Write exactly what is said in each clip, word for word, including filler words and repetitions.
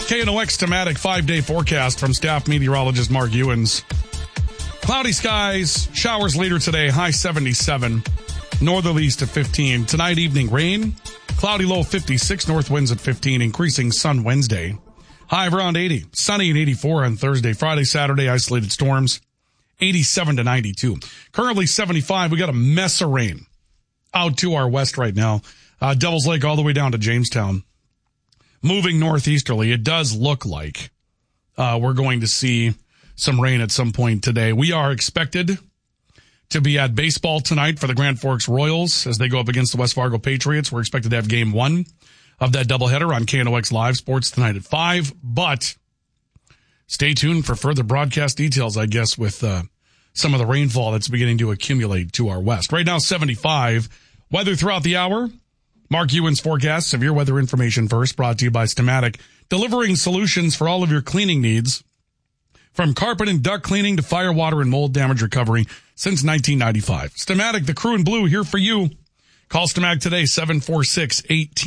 K N O X Thematic five-day forecast from staff meteorologist Mark Ewens. Cloudy skies, showers later today, high seventy-seven, northerlies to fifteen. Tonight evening rain, cloudy low fifty-six, north winds at fifteen, increasing sun Wednesday. High of around eighty, sunny and eighty-four on Thursday. Friday, Saturday, isolated storms, eighty-seven to ninety-two. Currently seventy-five, we got a mess of rain out to our west right now. Uh, Devil's Lake all the way down to Jamestown. Moving northeasterly, it does look like uh, we're going to see some rain at some point today. We are expected to be at baseball tonight for the Grand Forks Royals as they go up against the West Fargo Patriots. We're expected to have game one of that doubleheader on K N O X Live Sports tonight at five. But stay tuned for further broadcast details, I guess, with uh, some of the rainfall that's beginning to accumulate to our west. Right now, seventy-five. Weather throughout the hour. Mark Ewen's forecast, severe weather information first, brought to you by Stamatic, delivering solutions for all of your cleaning needs, from carpet and duct cleaning to fire, water, and mold damage recovery since nineteen ninety-five. Stamatic, the crew in blue, here for you. Call Stamatic today, seven four six, one eight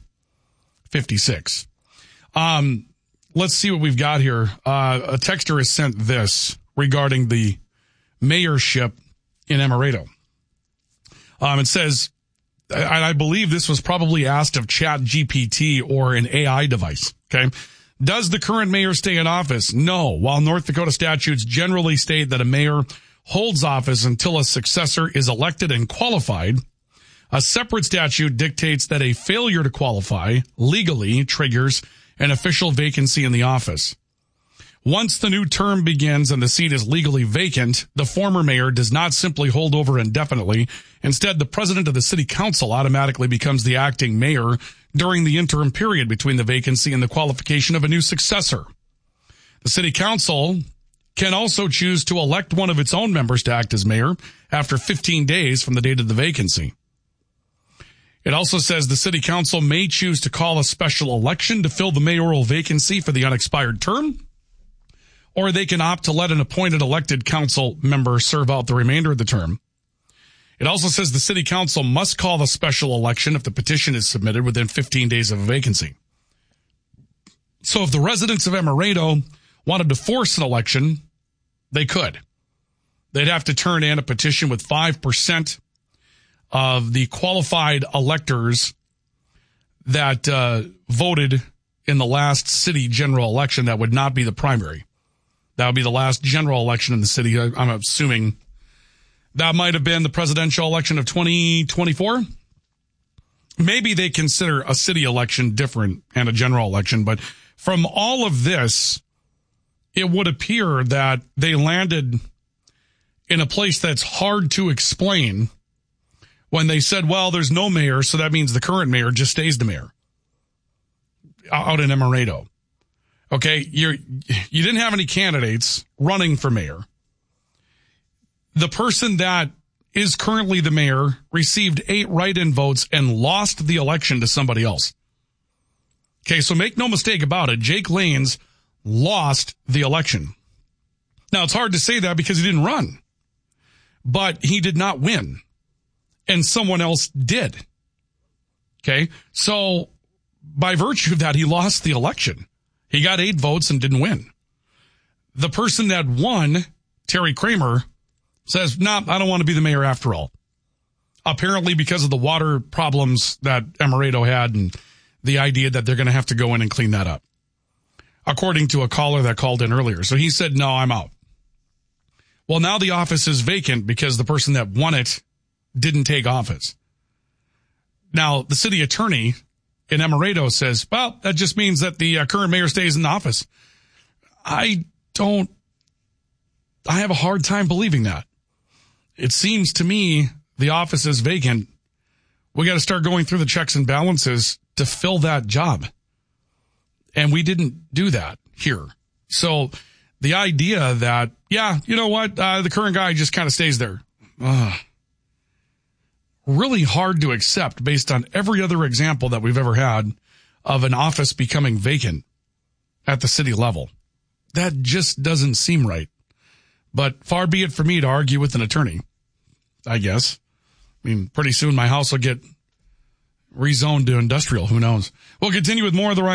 five six. Um, let's see what we've got here. Uh, a texter has sent this regarding the mayorship in Amaretto. Um, it says, and I believe this was probably asked of Chat G P T or an A I device, okay? Does the current mayor stay in office? No. While North Dakota statutes generally state that a mayor holds office until a successor is elected and qualified, a separate statute dictates that a failure to qualify legally triggers an official vacancy in the office. Once the new term begins and the seat is legally vacant, the former mayor does not simply hold over indefinitely. Instead, the president of the city council automatically becomes the acting mayor during the interim period between the vacancy and the qualification of a new successor. The city council can also choose to elect one of its own members to act as mayor after fifteen days from the date of the vacancy. It also says the city council may choose to call a special election to fill the mayoral vacancy for the unexpired term, or they can opt to let an appointed elected council member serve out the remainder of the term. It also says the city council must call the special election if the petition is submitted within fifteen days of a vacancy. So if the residents of Amaretto wanted to force an election, they could. They'd have to turn in a petition with five percent of the qualified electors that uh, voted in the last city general election. That would not be the primary. That would be the last general election in the city. I'm assuming that might have been the presidential election of twenty twenty-four. Maybe they consider a city election different and a general election, but from all of this, it would appear that they landed in a place that's hard to explain when they said, well, there's no mayor, so that means the current mayor just stays the mayor out in Amaretto. Okay, you're, you didn't have any candidates running for mayor. The person that is currently the mayor received eight write-in votes and lost the election to somebody else. Okay, so make no mistake about it, Jake Lanes lost the election. Now, it's hard to say that because he didn't run, but he did not win, and someone else did. Okay, so by virtue of that, he lost the election. He got eight votes and didn't win. The person that won, Terry Kramer, says, no, nah, I don't want to be the mayor after all. Apparently because of the water problems that Amaretto had and the idea that they're going to have to go in and clean that up, according to a caller that called in earlier. So he said, no, I'm out. Well, now the office is vacant because the person that won it didn't take office. Now, the city attorney in Amaretto says, well, that just means that the uh, current mayor stays in office. I don't, I have a hard time believing that. It seems to me the office is vacant. We got to start going through the checks and balances to fill that job. And we didn't do that here. So the idea that, yeah, you know what, uh, the current guy just kind of stays there. Ugh. Really hard to accept based on every other example that we've ever had of an office becoming vacant at the city level. That just doesn't seem right. But far be it for me to argue with an attorney, I guess. I mean, pretty soon my house will get rezoned to industrial. Who knows? We'll continue with more of the